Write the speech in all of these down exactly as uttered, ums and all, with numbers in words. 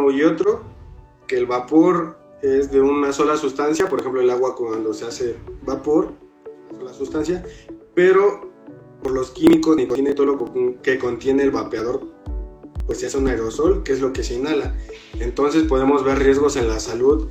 uno y otro, que el vapor es de una sola sustancia, por ejemplo el agua cuando se hace vapor, una sola sustancia, pero por los químicos, nicotina y todo lo que contiene el vapeador, pues se hace un aerosol, que es lo que se inhala. Entonces podemos ver riesgos en la salud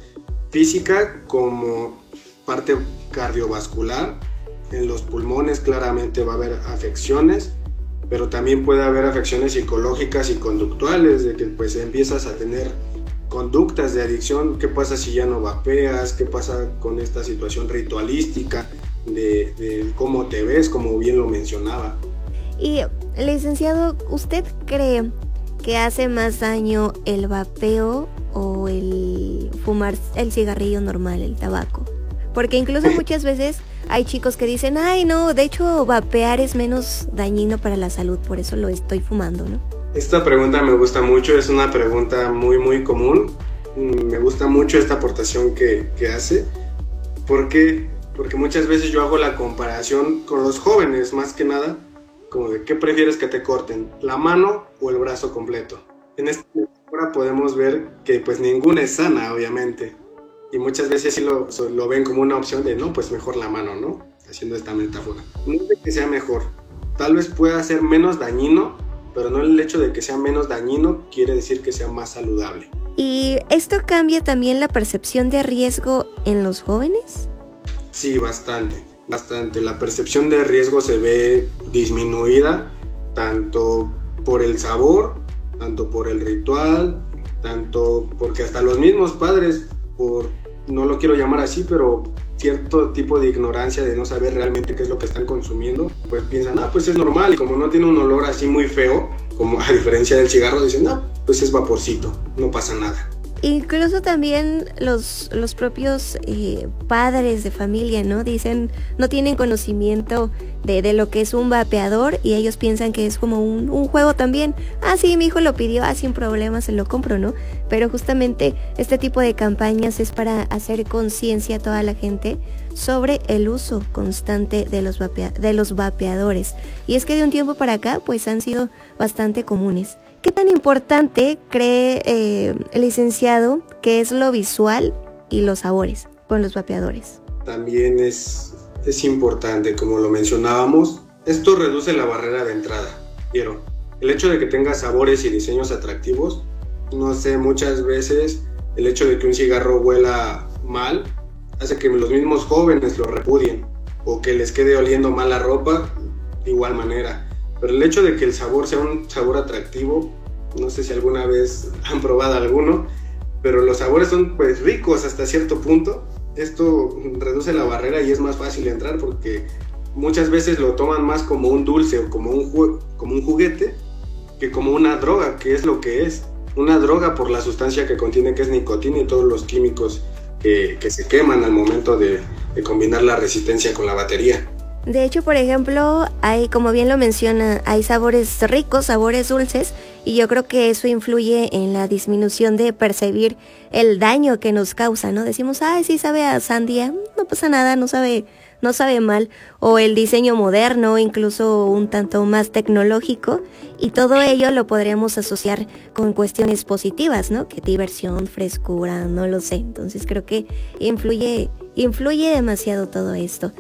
física como parte cardiovascular, en los pulmones claramente va a haber afecciones, pero también puede haber afecciones psicológicas y conductuales, de que pues empiezas a tener conductas de adicción. ¿Qué pasa si ya no vapeas? ¿Qué pasa con esta situación ritualística de, de cómo te ves, como bien lo mencionaba? Y, licenciado, ¿usted cree que hace más daño el vapeo o el fumar el cigarrillo normal, el tabaco? Porque incluso muchas veces hay chicos que dicen, ay no, de hecho vapear es menos dañino para la salud, por eso lo estoy fumando, ¿no? Esta pregunta me gusta mucho, es una pregunta muy muy común. Me gusta mucho esta aportación que, que hace. ¿Por qué? Porque muchas veces yo hago la comparación con los jóvenes, más que nada, como de ¿qué prefieres que te corten? ¿La mano o el brazo completo? En esta metáfora podemos ver que pues ninguna es sana, obviamente. Y muchas veces sí lo, lo ven como una opción de, no, pues mejor la mano, ¿no? Haciendo esta metáfora. No es de que sea mejor, tal vez pueda ser menos dañino, pero no el hecho de que sea menos dañino quiere decir que sea más saludable. ¿Y esto cambia también la percepción de riesgo en los jóvenes? Sí, bastante, bastante. La percepción de riesgo se ve disminuida, tanto por el sabor, tanto por el ritual, tanto porque hasta los mismos padres, por, no lo quiero llamar así, pero cierto tipo de ignorancia de no saber realmente qué es lo que están consumiendo, pues piensan, ah, pues es normal, y como no tiene un olor así muy feo, como a diferencia del cigarro, dicen, no, pues es vaporcito, no pasa nada. Incluso también los, los propios eh, padres de familia, ¿no? Dicen, no tienen conocimiento de, de lo que es un vapeador y ellos piensan que es como un, un juego también. Ah, sí, mi hijo lo pidió, ah, sin problema se lo compro, ¿no? Pero justamente este tipo de campañas es para hacer conciencia a toda la gente sobre el uso constante de los, vapea- de los vapeadores. Y es que de un tiempo para acá, pues han sido bastante comunes. ¿Qué tan importante cree eh, el licenciado que es lo visual y los sabores con los vapeadores? También es, es importante, como lo mencionábamos, esto reduce la barrera de entrada. Pero el hecho de que tenga sabores y diseños atractivos, no sé, muchas veces el hecho de que un cigarro huela mal hace que los mismos jóvenes lo repudien o que les quede oliendo mal la ropa de igual manera. Pero el hecho de que el sabor sea un sabor atractivo, no sé si alguna vez han probado alguno, pero los sabores son pues ricos hasta cierto punto. Esto reduce la barrera y es más fácil entrar porque muchas veces lo toman más como un dulce o como un, ju- como un juguete que como una droga, que es lo que es. Una droga por la sustancia que contiene, que es nicotina y todos los químicos que, que se queman al momento de, de combinar la resistencia con la batería. De hecho, por ejemplo, hay, como bien lo menciona, hay sabores ricos, sabores dulces, y yo creo que eso influye en la disminución de percibir el daño que nos causa, ¿no? Decimos, ay, sí sabe a sandía, no pasa nada, no sabe, no sabe mal, o el diseño moderno, incluso un tanto más tecnológico, y todo ello lo podríamos asociar con cuestiones positivas, ¿no? Que diversión, frescura, no lo sé. Entonces creo que influye Influye demasiado todo esto.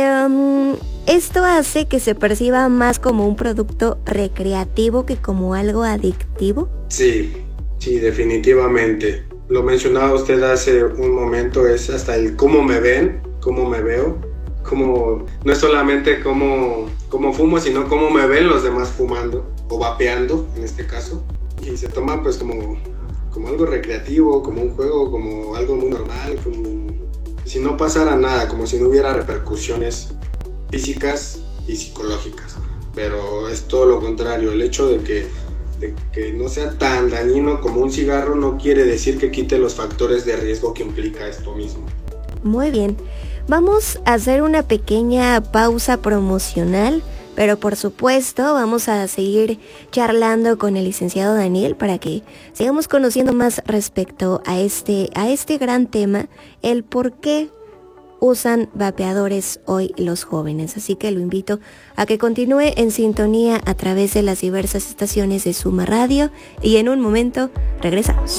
Eh, esto hace que se perciba más como un producto recreativo que como algo adictivo. Sí, sí, definitivamente. Lo mencionaba usted hace un momento, es hasta el cómo me ven, cómo me veo. Como, no es solamente cómo, cómo fumo, sino cómo me ven los demás fumando o vapeando en este caso. Y se toma pues como, como algo recreativo, como un juego, como algo muy normal, como si no pasara nada, como si no hubiera repercusiones físicas y psicológicas. Pero es todo lo contrario, el hecho de que, de que no sea tan dañino como un cigarro no quiere decir que quite los factores de riesgo que implica esto mismo. Muy bien, vamos a hacer una pequeña pausa promocional, pero por supuesto vamos a seguir charlando con el licenciado Daniel para que sigamos conociendo más respecto a este, a este gran tema, el por qué usan vapeadores hoy los jóvenes. Así que lo invito a que continúe en sintonía a través de las diversas estaciones de Suma Radio y en un momento regresamos.